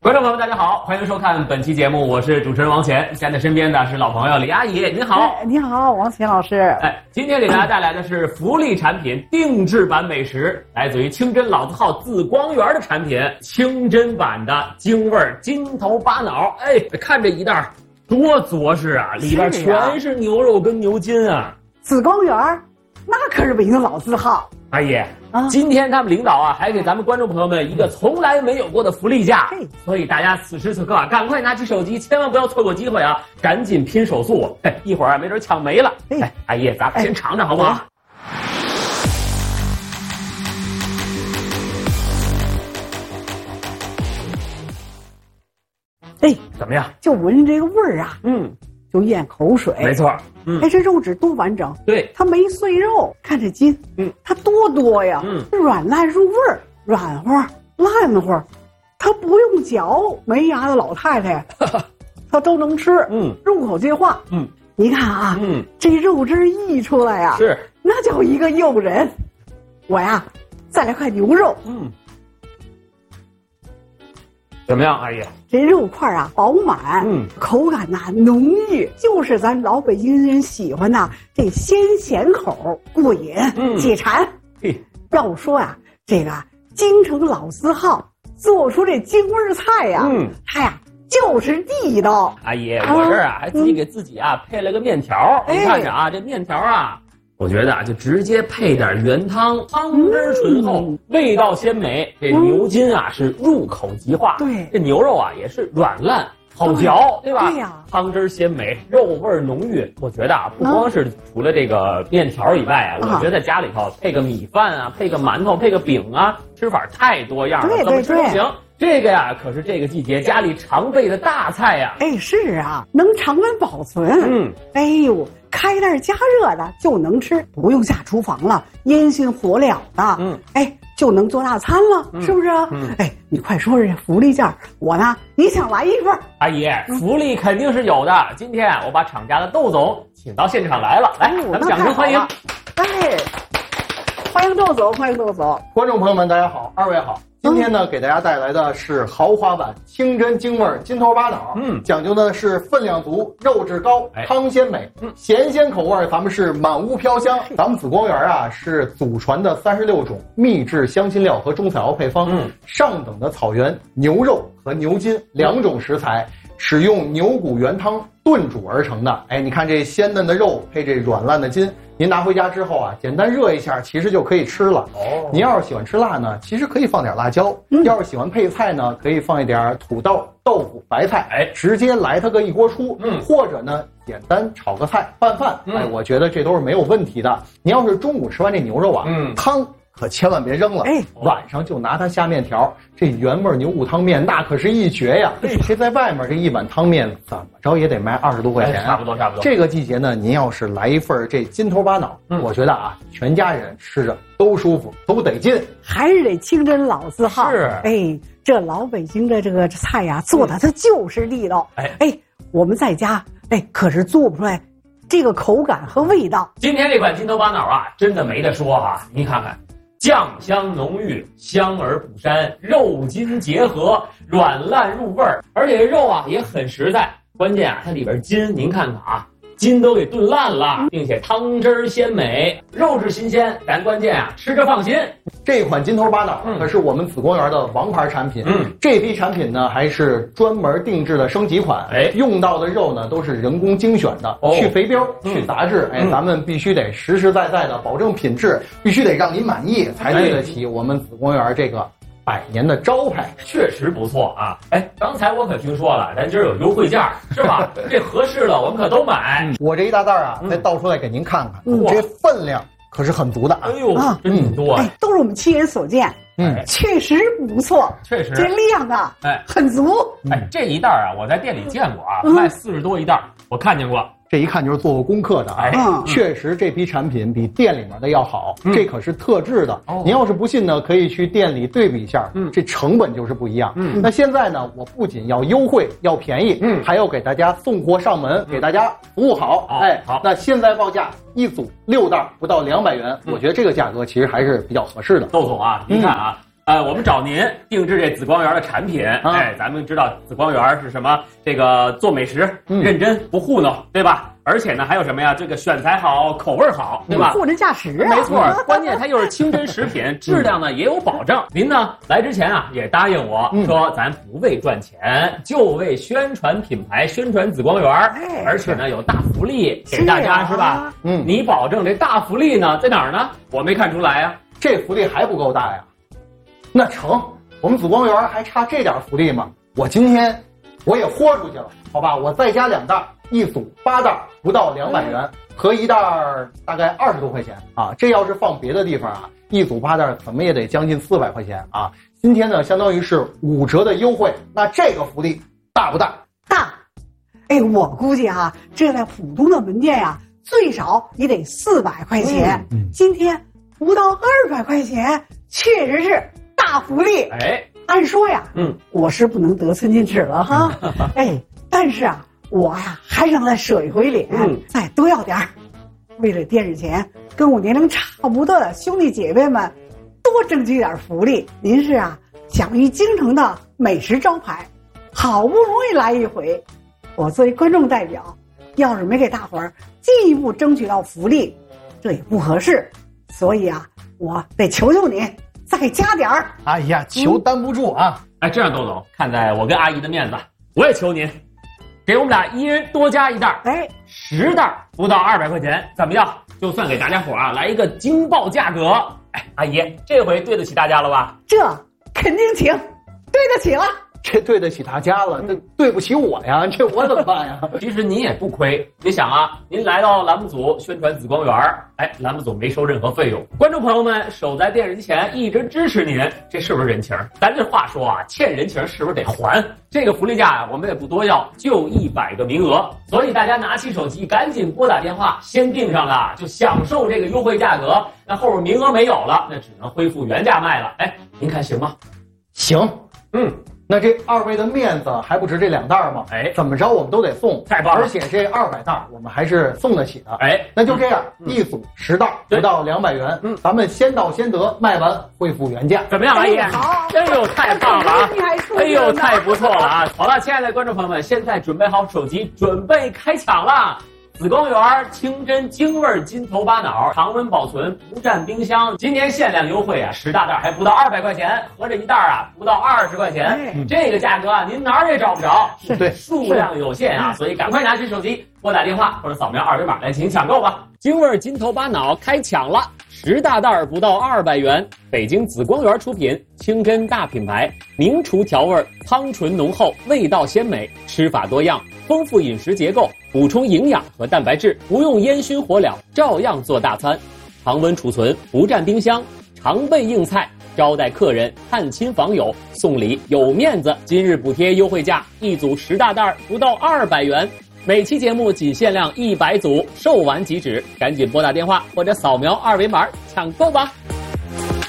观众朋友们，大家好，欢迎收看本期节目，我是主持人王乾，现在身边的是老朋友李阿姨，您好。 你好，王乾老师。 今天给大家带来的是福利产品定制版美食，来自于清真老字号紫光园的产品，清真版的京味金头巴脑。看这一袋多着实啊，里边全是牛肉跟牛筋啊。 紫光园那可是北京老字号。 阿姨今天他们领导啊还给咱们观众朋友们一个从来没有过的福利价，所以大家此时此刻啊赶快拿起手机，千万不要错过机会啊，赶紧拼手速，一会儿啊没准抢没了。阿姨咱们先尝尝好不好？怎么样？ 就闻这个味儿啊，就咽口水。 没错， 这肉质多完整， 对， 它没碎肉，看这筋，它多呀，软烂入味儿，软和烂和，它不用嚼，没牙的老太太，她都能吃，入口即化，你看啊，这肉汁溢出来呀， 是， 那叫一个诱人。我呀，再来块牛肉， 怎么样，阿姨？ 这肉块啊饱满，口感呐浓郁，就是咱老北京人喜欢的这鲜咸口，过瘾，解馋。要说啊，这个京城老字号做出这京味菜呀，它呀就是地道。 阿姨，我这儿啊还自己给自己啊配了个面条，你看着啊，这面条啊。我觉得啊，就直接配点原汤，汤汁醇厚，味道鲜美。这牛筋啊是入口即化， 对， 这牛肉啊也是软烂好嚼，对吧？ 对呀， 汤汁鲜美，肉味浓郁。我觉得啊，不光是除了这个面条以外啊，我觉得在家里头配个米饭啊，配个馒头，配个饼啊，吃法太多样了，怎么吃都行。这个呀，可是这个季节家里常备的大菜呀。 是啊，能常温保存。开袋加热的就能吃，不用下厨房了，烟熏火燎的，就能做大餐了，是不是啊？你快说说这福利价，我呢也想来一份。 阿姨，福利肯定是有的。今天我把厂家的窦总请到现场来了，来，咱们掌声欢迎。 欢迎窦总，欢迎窦总。 观众朋友们，大家好，二位好。今天呢，给大家带来的是豪华版清真京味金头巴脑，讲究的是分量足、肉质高、汤鲜美，咸鲜口味咱们是满屋飘香。咱们紫光园啊是祖传的36种秘制香辛料和中草药配方，上等的草原牛肉和牛筋2种食材，使用牛骨原汤炖煮而成的。你看这鲜嫩的肉配这软烂的筋，您拿回家之后啊，简单热一下，其实就可以吃了。您要是喜欢吃辣呢，其实可以放点辣椒；要是喜欢配菜呢，可以放一点土豆、豆腐、白菜，直接来它个一锅出。或者呢，简单炒个菜拌饭，我觉得这都是没有问题的。您要是中午吃完这牛肉啊，汤可千万别扔了，晚上就拿它下面条，这原味牛骨汤面那可是一绝呀！这在外面这一碗汤面怎么着也得卖20多块钱， 差不多。 这个季节呢，您要是来一份这金头巴脑，我觉得啊，全家人吃着都舒服，都得劲。 还是得清真老字号，这老北京的这个菜呀，做的它就是地道。我们在家可是做不出来这个口感和味道。 今天这款金头巴脑啊，真的没得说啊！您看看。酱香浓郁，香而不膻，肉筋结合，软烂入味儿，而且肉啊也很实在。关键啊，它里边筋，您看看啊，筋都给炖烂了，并且汤汁鲜美，肉质新鲜。咱关键啊，吃着放心。 这款金头巴脑可是我们紫光园的王牌产品。这批产品呢还是专门定制的升级款。用到的肉呢都是人工精选的，去肥膘、去杂质。咱们必须得实实在在的保证品质，必须得让您满意，才对得起我们紫光园这个100年的招牌。 确实不错啊！刚才我可听说了，咱今儿有优惠价，是吧？这合适了，我们可都买。 我这一大袋啊，再倒出来给您看看，这分量可是很足的啊！ 真挺多， 都是我们亲眼所见。确实不错， 确实这量啊，很足。 这一袋啊，我在店里见过啊，卖40多一袋，我看见过。 这一看就是做过功课的啊！确实这批产品比店里面的要好，这可是特制的。您要是不信呢，可以去店里对比一下，这成本就是不一样。那现在呢，我不仅要优惠要便宜，还要给大家送货上门，给大家服务好。好，那现在报价一组6袋不到200元，我觉得这个价格其实还是比较合适的。 窦总啊，您看啊。 我们找您定制这紫光园的产品。咱们知道紫光园是什么？这个做美食认真不糊弄，对吧？而且呢，还有什么呀？这个选材好，口味好，对吧？ 货真价实啊！ 没错，关键它又是清真食品，质量呢也有保证。您呢来之前啊也答应我说，咱不为赚钱，就为宣传品牌、宣传紫光园，而且呢有大福利给大家，是吧？你保证这大福利呢在哪儿呢？我没看出来呀。 这福利还不够大呀？那成，我们紫光园还差这点福利吗？我今天我也豁出去了，好吧？我再加2袋。一组8袋不到200元，合一袋大概20多块钱啊！这要是放别的地方啊，一组8袋怎么也得将近400块钱啊！今天呢，相当于是5折的优惠，那这个福利大不大？ 大！哎，我估计啊，这在普通的门店呀，最少也得400块钱。今天不到200块钱，确实是大福利。按说呀，我是不能得寸进尺了哈。但是啊。我呀，还想再舍一回脸，再多要点儿。为了电视前跟我年龄差不多的兄弟姐妹们多争取点福利。您是啊，享誉京城的美食招牌，好不容易来一回，我作为观众代表，要是没给大伙儿进一步争取到福利，这也不合适。所以啊，我得求求您再加点儿。 哎呀，求担不住啊！ 这样，窦总，看在我跟阿姨的面子，我也求您。给我们俩一人多加1袋，10袋不到200块钱，怎么样？就算给大家伙啊来一个惊爆价格。阿姨，这回对得起大家了吧？ 这肯定行，对得起了。 这对得起大家了，这对不起我呀，这我怎么办呀？ 其实您也不亏，你想啊，您来到栏目组宣传紫光园，栏目组没收任何费用，观众朋友们守在电视机前一直支持您，这是不是人情？咱这话说啊，欠人情是不是得还？这个福利价啊，我们也不多要，就100个名额，所以大家拿起手机赶紧拨打电话，先订上了就享受这个优惠价格。那后边名额没有了，那只能恢复原价卖了。您看行吗？ 行，那这2位的面子还不值这2袋吗？怎么着我们都得送， 太棒了！ 而且这200袋我们还是送得起的。那就这样，一组10袋不到200元，咱们先到先得，卖完恢复原价， 怎么样，阿姨？ 好， 太棒了啊！太不错了啊！好了，亲爱的观众朋友们，现在准备好手机，准备开抢了。紫光园清真京味金头巴脑，常温保存，不占冰箱。今年限量优惠啊，10大袋还不到200块钱，合着1袋啊不到20块钱。这个价格啊，您哪儿也找不着。 对， 数量有限啊，所以赶快拿起手机拨打电话或者扫描2维码来进行抢购吧。京味金头巴脑开抢了，10大袋不到200元。北京紫光园出品，清真大品牌，名厨调味，汤醇浓厚，味道鲜美，吃法多样，丰富饮食结构，补充营养和蛋白质，不用烟熏火燎，照样做大餐。常温储存，不占冰箱，常备硬菜，招待客人、探亲访友，送礼有面子。今日补贴优惠价，一组10大袋不到200元。每期节目仅限量100组，售完即止，赶紧拨打电话或者扫描2维码抢购吧。